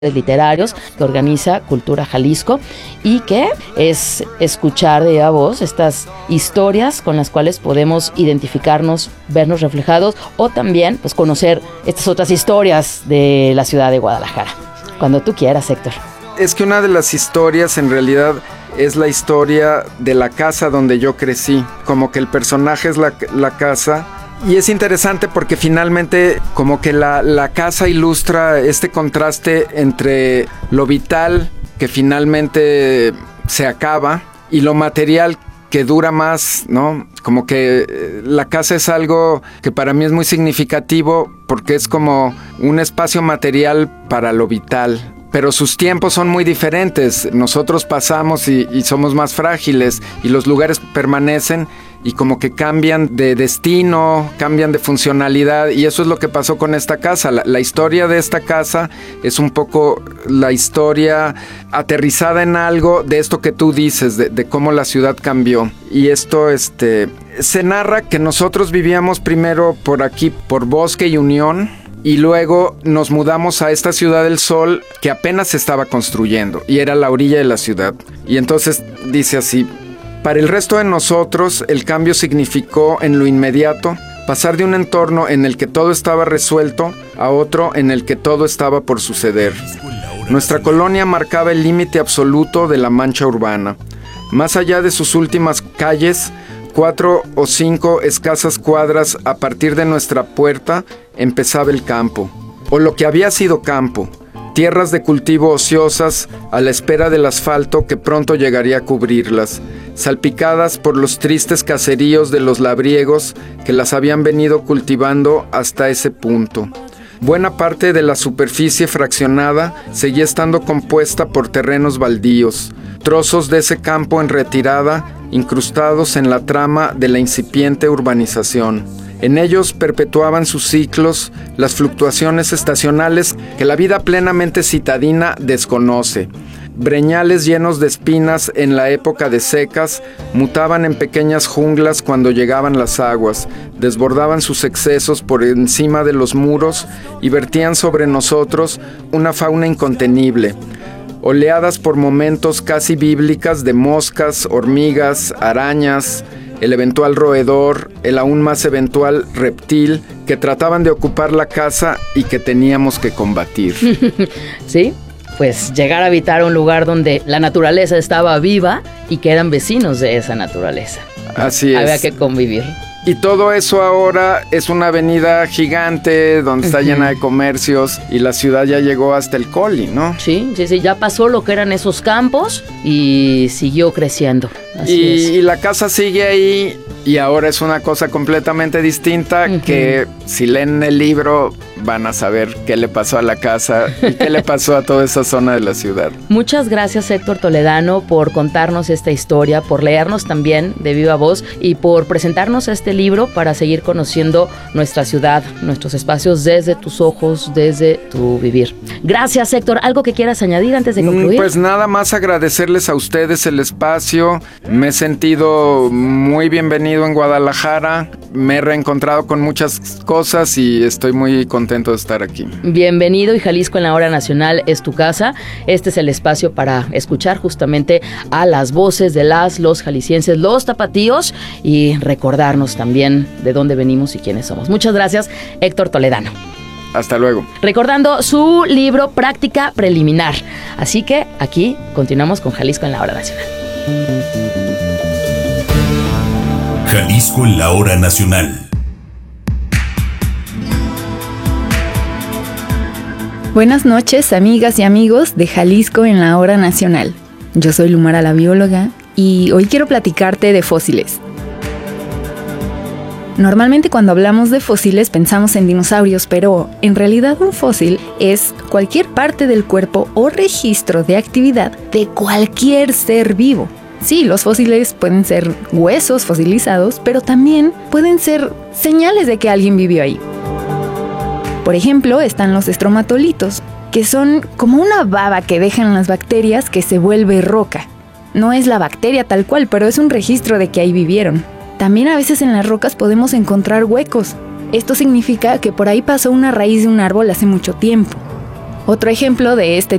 literarios que organiza Cultura Jalisco y que es escuchar de viva voz estas historias con las cuales podemos identificarnos, vernos reflejados o también pues conocer estas otras historias de la ciudad de Guadalajara. Cuando tú quieras, Héctor. Es que una de las historias en realidad es la historia de la casa donde yo crecí, como que el personaje es la casa. Y es interesante porque finalmente como que la casa ilustra este contraste entre lo vital que finalmente se acaba y lo material que dura más, ¿no? Como que la casa es algo que para mí es muy significativo porque es como un espacio material para lo vital. Pero sus tiempos son muy diferentes. Nosotros pasamos y somos más frágiles y los lugares permanecen y como que cambian de destino, cambian de funcionalidad y eso es lo que pasó con esta casa. La historia de esta casa es un poco la historia aterrizada en algo de esto que tú dices, de cómo la ciudad cambió. Y esto se narra que nosotros vivíamos primero por aquí, por Bosque y Unión, y luego nos mudamos a esta Ciudad del Sol que apenas se estaba construyendo y era la orilla de la ciudad. Y entonces dice así: para el resto de nosotros el cambio significó en lo inmediato pasar de un entorno en el que todo estaba resuelto a otro en el que todo estaba por suceder. Nuestra colonia marcaba el límite absoluto de la mancha urbana. Más allá de sus últimas calles, 4 o 5 escasas cuadras a partir de nuestra puerta empezaba el campo, o lo que había sido campo, tierras de cultivo ociosas a la espera del asfalto que pronto llegaría a cubrirlas, salpicadas por los tristes caseríos de los labriegos que las habían venido cultivando hasta ese punto. Buena parte de la superficie fraccionada seguía estando compuesta por terrenos baldíos, trozos de ese campo en retirada, incrustados en la trama de la incipiente urbanización. En ellos perpetuaban sus ciclos las fluctuaciones estacionales que la vida plenamente citadina desconoce. Breñales llenos de espinas en la época de secas mutaban en pequeñas junglas cuando llegaban las aguas, desbordaban sus excesos por encima de los muros y vertían sobre nosotros una fauna incontenible. Oleadas por momentos casi bíblicas de moscas, hormigas, arañas, el eventual roedor, el aún más eventual reptil que trataban de ocupar la casa y que teníamos que combatir. ¿Sí? Pues llegar a habitar un lugar donde la naturaleza estaba viva y que eran vecinos de esa naturaleza. Así es. Había que convivir. Y todo eso ahora es una avenida gigante donde está llena de comercios y la ciudad ya llegó hasta el Coli, ¿no? Sí, ya pasó lo que eran esos campos y siguió creciendo. Y la casa sigue ahí y ahora es una cosa completamente distinta que si leen el libro van a saber qué le pasó a la casa y qué le pasó a toda esa zona de la ciudad. Muchas gracias, Héctor Toledano, por contarnos esta historia, por leernos también de viva voz y por presentarnos este libro para seguir conociendo nuestra ciudad, nuestros espacios desde tus ojos, desde tu vivir. Gracias, Héctor. ¿Algo que quieras añadir antes de concluir? Pues nada más agradecerles a ustedes el espacio. Me he sentido muy bienvenido en Guadalajara. Me he reencontrado con muchas cosas y estoy muy contento de estar aquí. Bienvenido, y Jalisco en la Hora Nacional es tu casa. Este es el espacio para escuchar justamente a las voces de los jaliscienses, los tapatíos, y recordarnos también de dónde venimos y quiénes somos. Muchas gracias, Héctor Toledano. Hasta luego. Recordando su libro Práctica Preliminar. Así que aquí continuamos con Jalisco en la Hora Nacional. Jalisco en la Hora Nacional. Buenas noches, amigas y amigos de Jalisco en la Hora Nacional. Yo soy Lumara, la bióloga, y hoy quiero platicarte de fósiles. Normalmente cuando hablamos de fósiles pensamos en dinosaurios, pero en realidad un fósil es cualquier parte del cuerpo o registro de actividad de cualquier ser vivo. Sí, los fósiles pueden ser huesos fosilizados, pero también pueden ser señales de que alguien vivió ahí. Por ejemplo, están los estromatolitos, que son como una baba que dejan las bacterias que se vuelve roca. No es la bacteria tal cual, pero es un registro de que ahí vivieron. También a veces en las rocas podemos encontrar huecos. Esto significa que por ahí pasó una raíz de un árbol hace mucho tiempo. Otro ejemplo de este